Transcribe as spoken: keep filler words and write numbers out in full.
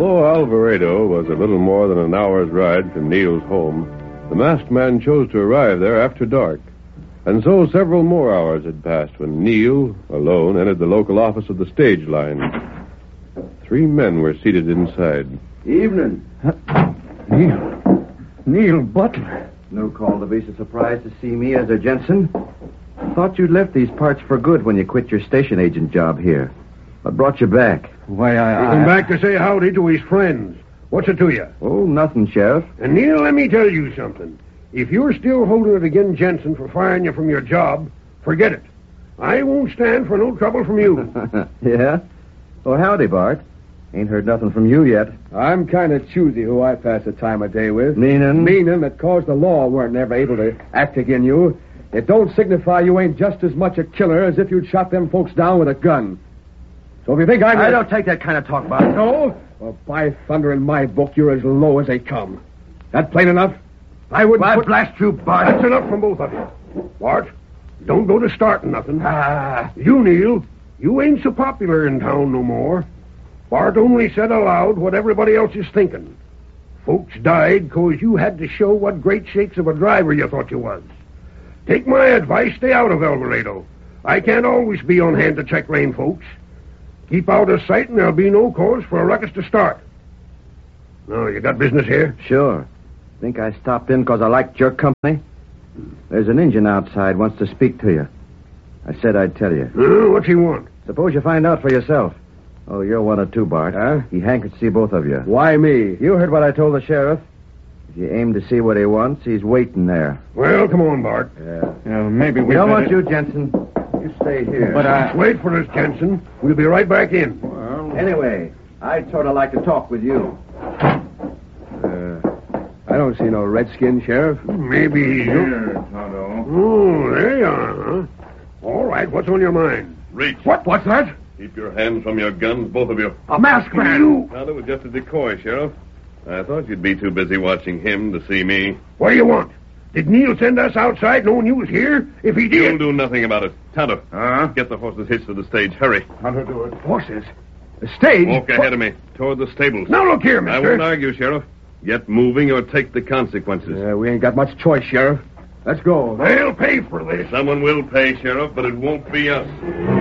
Although Alvarado was a little more than an hour's ride from Neil's home, the masked man chose to arrive there after dark. And so several more hours had passed when Neil, alone, entered the local office of the stage line. Three men were seated inside. Evening. Neil. Neil Butler. No call to be so surprised to see me, is there, Jensen? Thought you'd left these parts for good when you quit your station agent job here. What brought you back? Why, I... I... Come back to say howdy to his friends. What's it to you? Oh, nothing, Sheriff. And, Neil, let me tell you something. If you're still holding it against Jensen for firing you from your job, forget it. I won't stand for no trouble from you. Yeah? Well, howdy, Bart. Ain't heard nothing from you yet. I'm kind of choosy who I pass the time of day with. Meaning? Meaning that cause the law weren't never able to act agin you. It don't signify you ain't just as much a killer as if you'd shot them folks down with a gun. So if you think I'm... I don't take that kind of talk, Bart. No? Well, by thunder, in my book, you're as low as they come. That plain enough? I wouldn't... Why, put... blast you, Bart. That's enough from both of you. Bart, don't go to starting nothing. Ah. You, Neil, you ain't so popular in town no more. Bart only said aloud what everybody else is thinking. Folks died because you had to show what great shakes of a driver you thought you was. Take my advice, stay out of Alvarado. I can't always be on hand to check lane, folks. Keep out of sight and there'll be no cause for a ruckus to start. Now, you got business here? Sure. Think I stopped in because I liked your company? There's an Injun outside wants to speak to you. I said I'd tell you. Uh, what's he want? Suppose you find out for yourself. Oh, you're one of two, Bart. Huh? He hankered to see both of you. Why me? You heard what I told the sheriff. If you aim to see what he wants, he's waiting there. Well, come on, Bart. Yeah. Yeah, maybe we We don't better... want you, Jensen. You stay here. But I... Wait for us, Jensen. We'll be right back in. Well... Anyway, I'd sort of like to talk with you. Uh, I don't see no redskin, Sheriff. Maybe... Here, Tonto. Oh, there you are, huh? All right, what's on your mind? Reach. What? What's that? Keep your hands from your guns, both of you. A masked man! You... Now, that was just a decoy, Sheriff. I thought you'd be too busy watching him to see me. What do you want? Did Neil send us outside knowing you was here? If he did... You'll do nothing about it. Tonto, Huh? get the horses hitched to the stage. Hurry. Tonto, do it. Horses? The stage? Walk ahead of me, toward the stables. Now, look here, I mister. won't argue, Sheriff. Get moving or take the consequences. Yeah, we ain't got much choice, Sheriff. Let's go. They'll pay for this. Someone will pay, Sheriff, but it won't be us.